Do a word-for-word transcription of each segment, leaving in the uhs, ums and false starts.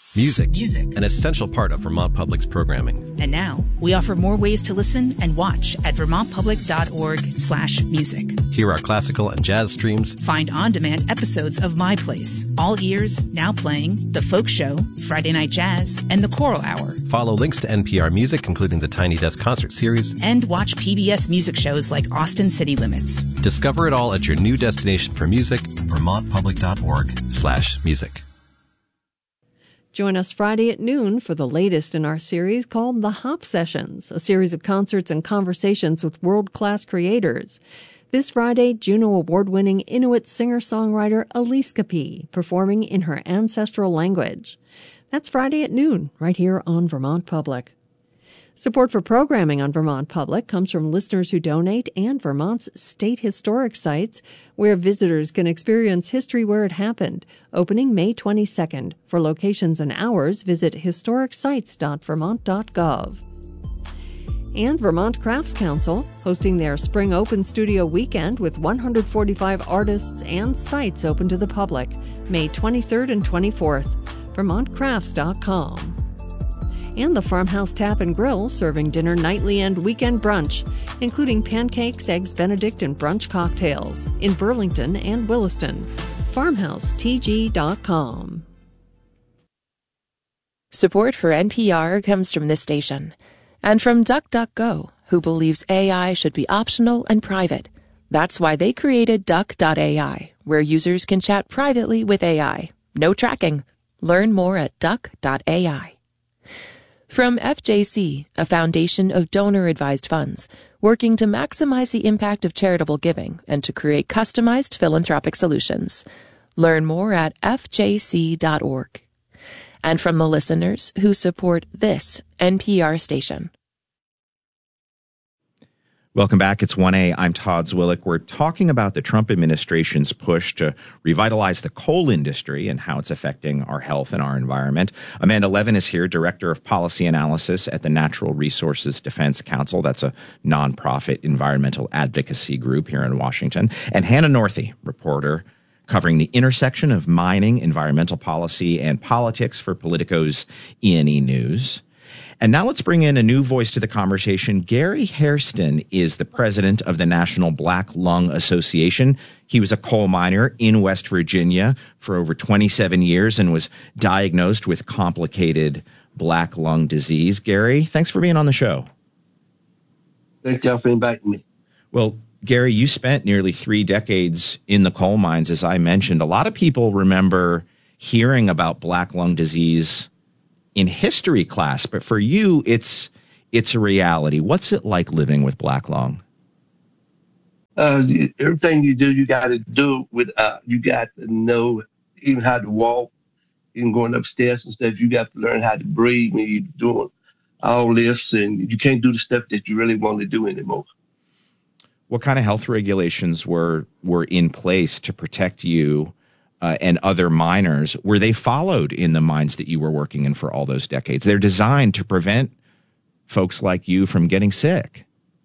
Music. Music. An essential part of Vermont Public's programming. And now we offer more ways to listen and watch at vermontpublic.org slash music. Hear our classical and jazz streams. Find on-demand episodes of My Place, All Ears, Now Playing, The Folk Show, Friday Night Jazz, and The Choral Hour. Follow links to N P R Music, including the Tiny Desk Concert Series. And watch P B S music shows like Austin City Limits. Discover it all at your new destination for music, vermontpublic.org slash music. Join us Friday at noon for the latest in our series called The Hop Sessions, a series of concerts and conversations with world-class creators. This Friday, Juno Award-winning Inuit singer-songwriter Elise Kapi performing in her ancestral language. That's Friday at noon, right here on Vermont Public. Support for programming on Vermont Public comes from listeners who donate and Vermont's state historic sites, where visitors can experience history where it happened, opening May twenty-second. For locations and hours, visit historic sites dot vermont dot gov. And Vermont Crafts Council, hosting their Spring Open Studio Weekend with one hundred forty-five artists and sites open to the public, May twenty-third and twenty-fourth. vermont crafts dot com. And the Farmhouse Tap and Grill, serving dinner nightly and weekend brunch, including pancakes, eggs Benedict, and brunch cocktails in Burlington and Williston. farmhouse t g dot com. Support for N P R comes from this station and from DuckDuckGo, who believes A I should be optional and private. That's why they created Duck dot A I, where users can chat privately with A I. No tracking. Learn more at Duck dot A I. From F J C, a foundation of donor-advised funds, working to maximize the impact of charitable giving and to create customized philanthropic solutions. Learn more at f j c dot org. And from the listeners who support this N P R station. Welcome back. It's one A. I'm Todd Zwillich. We're talking about the Trump administration's push to revitalize the coal industry and how it's affecting our health and our environment. Amanda Levin is here, Director of Policy Analysis at the Natural Resources Defense Council. That's a nonprofit environmental advocacy group here in Washington. And Hannah Northey, reporter covering the intersection of mining, environmental policy, and politics for Politico's E and E News. And now let's bring in a new voice to the conversation. Gary Hairston is the president of the National Black Lung Association. He was a coal miner in West Virginia for over twenty-seven years and was diagnosed with complicated black lung disease. Gary, thanks for being on the show. Thank you for inviting me. Well, Gary, you spent nearly three decades in the coal mines, as I mentioned. A lot of people remember hearing about black lung disease in history class, but for you, it's it's a reality. What's it like living with black lung? Uh, everything you do, you got to do with. Uh, you got to know even how to walk, even going upstairs and stuff. You got to learn how to breathe when you're doing all this, and you can't do the stuff that you really want to do anymore. What kind of health regulations were were in place to protect you Uh, and other miners? Were they followed in the mines that you were working in for all those decades? They're designed to prevent folks like you from getting sick.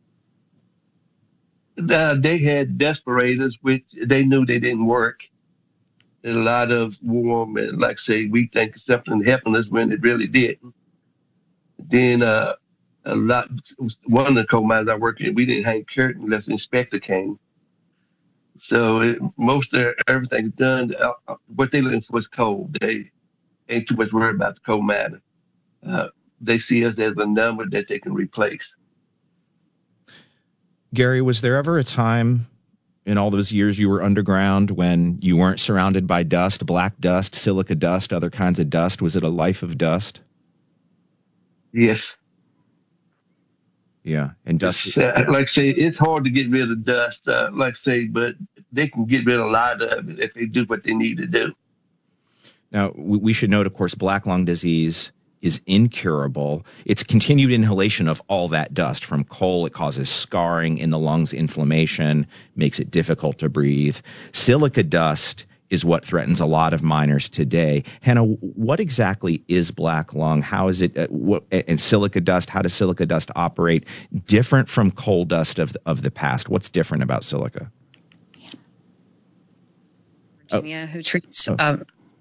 Uh, they had respirators, which they knew they didn't work. And a lot of warm and, like say, we think something happened us when it really didn't. Then uh, a lot, one of the coal mines I worked in, we didn't hang curtains unless the inspector came. So it, most of their, everything's done. Uh, what they looking for is coal. They ain't too much worried about the coal miner. Uh, they see us as a number that they can replace. Gary, was there ever a time in all those years you were underground when you weren't surrounded by dust, black dust, silica dust, other kinds of dust? Was it a life of dust? Yes. Yeah, and dust. Uh, like I say, it's hard to get rid of dust, uh, like I say, but they can get rid of a lot of it if they do what they need to do. Now, we should note, of course, black lung disease is incurable. It's continued inhalation of all that dust from coal. It causes scarring in the lungs, inflammation, makes it difficult to breathe. Silica dust is what threatens a lot of miners today. Hannah, what exactly is black lung? How is it, uh, what, and silica dust, how does silica dust operate different from coal dust of the, of the past? What's different about silica? Virginia, oh. who treats, oh. um,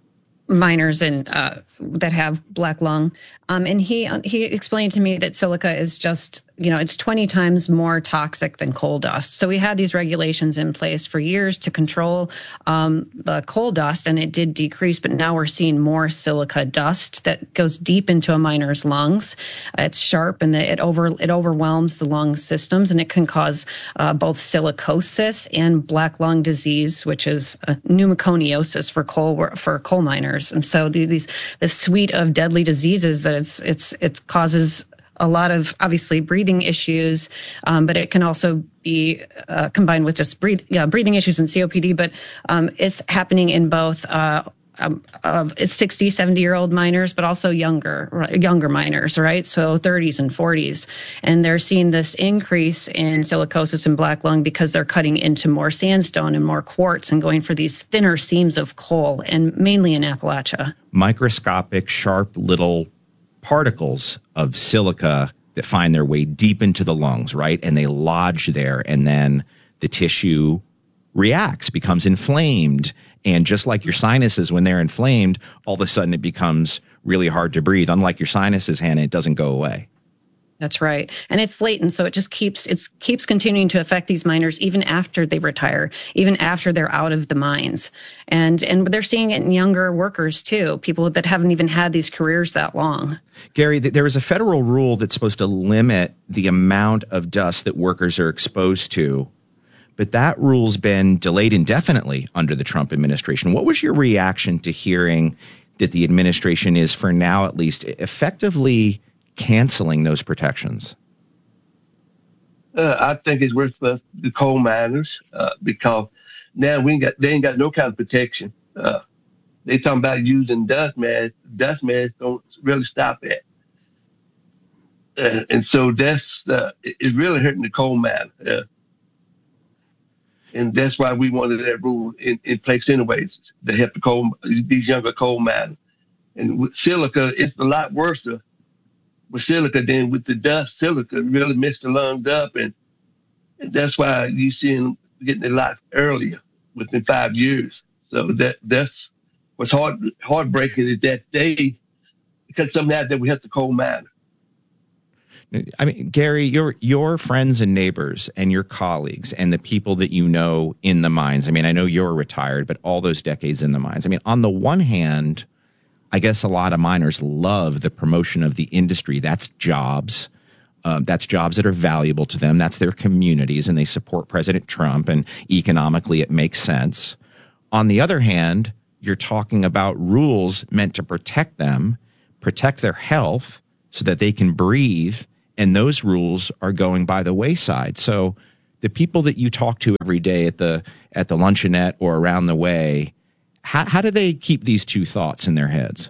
miners and uh, that have black lung. Um, and he he explained to me that silica is just, you know, it's twenty times more toxic than coal dust. So we had these regulations in place for years to control um, the coal dust, and it did decrease. But now we're seeing more silica dust that goes deep into a miner's lungs. Uh, it's sharp, and it over it overwhelms the lung systems, and it can cause uh, both silicosis and black lung disease, which is uh, pneumoconiosis for coal for coal miners. And so the, these this suite of deadly diseases that it's it's it causes a lot of, obviously, breathing issues, um, but it can also be uh, combined with just breathe, yeah, breathing issues and C O P D. But um, it's happening in both uh, um, uh, sixty, seventy-year-old miners, but also younger younger miners, right? So thirties and forties. And they're seeing this increase in silicosis and black lung because they're cutting into more sandstone and more quartz and going for these thinner seams of coal, and mainly in Appalachia. Microscopic, sharp little particles of silica that find their way deep into the lungs, right? And they lodge there, and then the tissue reacts, becomes inflamed. And just like your sinuses, when they're inflamed, all of a sudden it becomes really hard to breathe. Unlike your sinuses, Hannah, it doesn't go away. That's right. And it's latent, so it just keeps it keeps continuing to affect these miners even after they retire, even after they're out of the mines. And and they're seeing it in younger workers too, people that haven't even had these careers that long. Gary, there is a federal rule that's supposed to limit the amount of dust that workers are exposed to, but that rule's been delayed indefinitely under the Trump administration. What was your reaction to hearing that the administration is, for now at least, effectively canceling those protections? Uh, I think it's worth for the coal miners uh, because now we ain't got they ain't got no kind of protection. Uh, they talking about using dust masks. Dust masks don't really stop that, uh, and so that's uh, it's really hurting the coal miner. Uh, and that's why we wanted that rule in, in place anyways to help the coal these younger coal miners. And with silica, it's a lot worse. Uh, with silica than with the dust. Silica really messed the lungs up, and, and that's why you see them getting a lot earlier, within five years. So that that's what's hard heartbreaking is that they, because somehow that we have to coal mine. I mean, Gary, your your friends and neighbors and your colleagues and the people that you know in the mines. I mean, I know you're retired, but all those decades in the mines. I mean, on the one hand, I guess a lot of miners love the promotion of the industry. That's jobs. Um, that's jobs that are valuable to them. That's their communities, and they support President Trump, and economically it makes sense. On the other hand, you're talking about rules meant to protect them, protect their health so that they can breathe, and those rules are going by the wayside. So the people that you talk to every day at the at the luncheonette or around the way, How, how do they keep these two thoughts in their heads?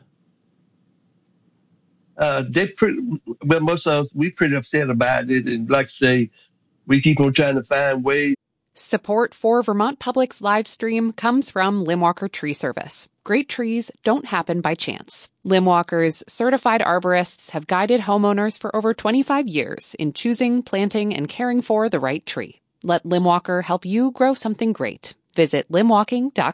Uh, they pretty, well, most of us, we pretty upset about it. And like I say, we keep on trying to find ways. Support for Vermont Public's live stream comes from Limwalker Tree Service. Great trees don't happen by chance. Limwalker's certified arborists have guided homeowners for over twenty-five years in choosing, planting, and caring for the right tree. Let Limwalker help you grow something great. Visit limwalking dot